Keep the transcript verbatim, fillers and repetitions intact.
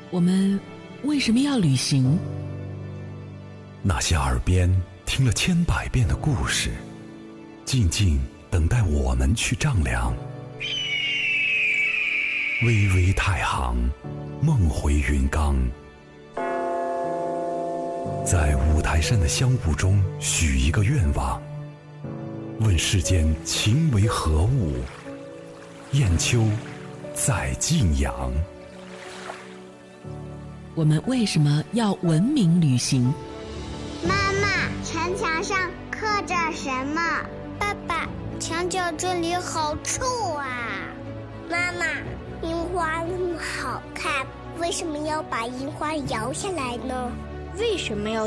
我们为什么要旅行？ 那些耳边听了千百遍的故事，静静等待我们去丈量。巍巍太行，梦回云冈，在五台山的香雾中许一个愿望，问世间情为何物，雁丘在晋阳。 我们为什么要文明旅行？ 妈妈，城墙上刻着什么？ 爸爸，墙角这里好臭啊！ 妈妈，樱花那么好看，为什么要把樱花摇下来呢？ 为什么要